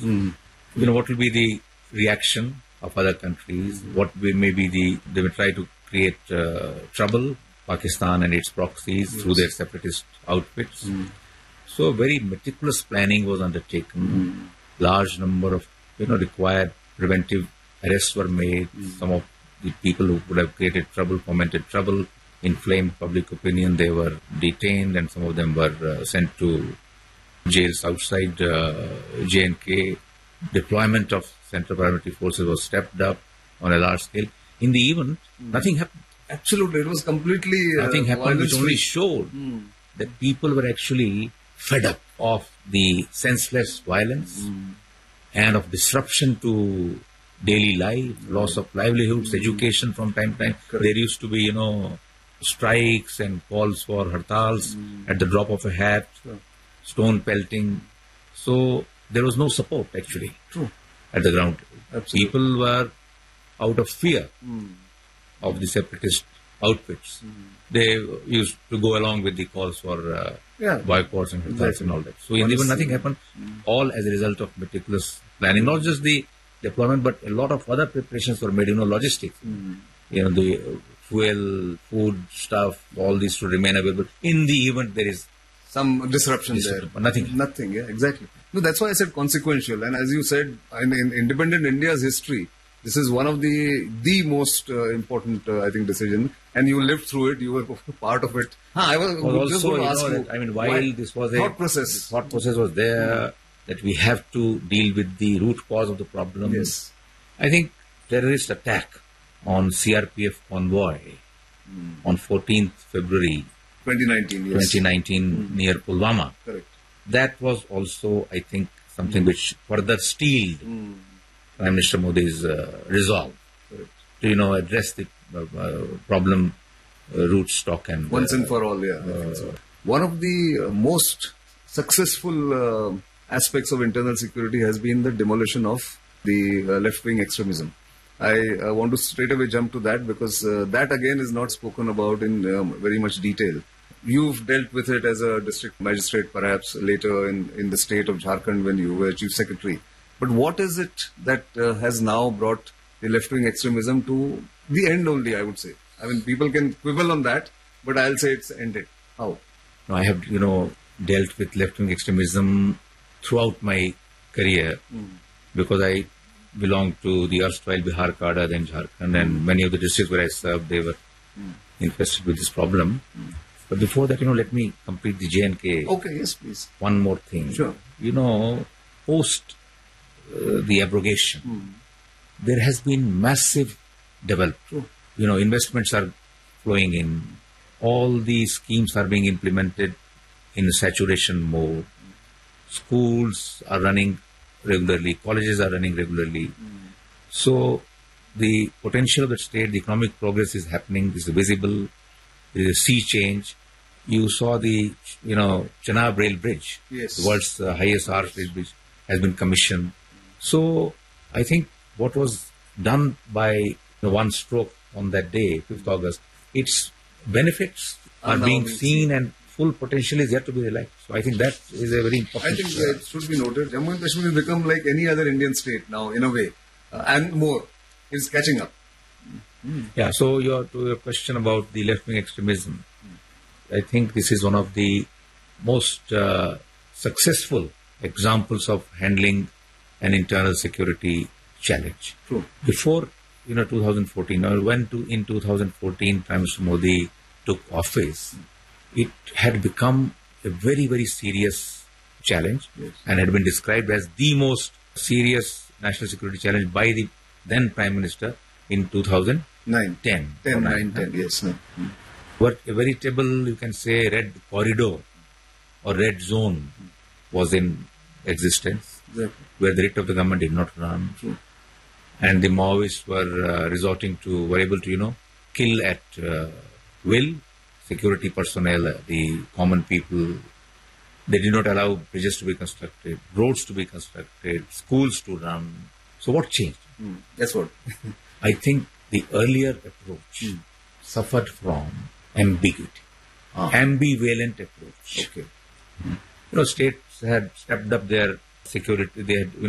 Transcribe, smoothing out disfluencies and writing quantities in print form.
What will be the reaction of other countries? What they will try to create trouble, Pakistan and its proxies through their separatist outfits. So very meticulous planning was undertaken. Large number of required preventive arrests were made. Some of the people who would have created trouble, fomented trouble, inflamed public opinion, they were detained, and some of them were sent to jails outside J&K. Deployment of Central Paramilitary Forces was stepped up on a large scale. In the event, nothing happened. Absolutely, it was completely nothing happened, which only showed that people were actually fed up of the senseless violence and of disruption to daily life, loss of livelihoods, education from time to time. Correct. There used to be, strikes and calls for hartals at the drop of a hat, stone pelting. So there was no support actually at the ground. Absolutely. People were out of fear of the separatist outfits. They used to go along with the calls for boycotts and hartals and all that. So in the end, nothing happened, all as a result of meticulous planning. Not just the deployment, but a lot of other preparations were made, logistics. The fuel, food, stuff, all these to remain available. In the event there is some disruption there. But nothing. Nothing, yeah, exactly. No, that's why I said consequential. And as you said, in independent India's history, this is one of the most important, I think, decision. And you lived through it. You were part of it. I was just going to ask you. While this was thought process. The thought process was there that we have to deal with the root cause of the problem. Yes. I think terrorist attack on CRPF convoy on 14th February 2019 near Pulwama. Correct. That was also, I think, something which further steeled Prime Minister Modi's resolve to address the problem root stock and once and for all. Yeah. One of the most successful aspects of internal security has been the demolition of the left-wing extremism. I want to straight away jump to that because that again is not spoken about in very much detail. You've dealt with it as a district magistrate, perhaps later in the state of Jharkhand when you were chief secretary. But what is it that has now brought the left-wing extremism to the end only, I would say? I mean, people can quibble on that, but I'll say it's ended. How? No, I have, dealt with left-wing extremism throughout my career because I belonged to the erstwhile Bihar cadre, then Jharkhand, and many of the districts where I served, they were infested with this problem. But before that, let me complete the J&K. Okay, yes, please. One more thing. Sure. Post the abrogation, there has been massive development. True. Investments are flowing in. All these schemes are being implemented in saturation mode. Schools are running regularly. Colleges are running regularly. So the potential of the state, the economic progress is happening. This is visible. There is a sea change. You saw the, Chenab Rail Bridge, yes, the world's highest arch rail bridge, has been commissioned. So I think what was done by one stroke on that day, 5th August, its benefits are being seen and full potential is yet to be realized. So I think that is a very important. I think it should be noted. Jammu and Kashmir has become like any other Indian state now, in a way, and more. It's catching up. Yeah. So to your question about the left-wing extremism, I think this is one of the most successful examples of handling an internal security challenge. True. Before 2014, or in 2014, Prime Minister Modi took office, it had become a very, very serious challenge and had been described as the most serious national security challenge by the then Prime Minister in 2010. 10, yes. But a veritable, you can say, red corridor or red zone was in existence, where the writ of the government did not run. True. And the Maoists were able to, kill at will, security personnel, the common people. They did not allow bridges to be constructed, roads to be constructed, schools to run. So what changed? That's what. I think the earlier approach suffered from ambiguity, ambivalent approach. Okay. States had stepped up their security. They had,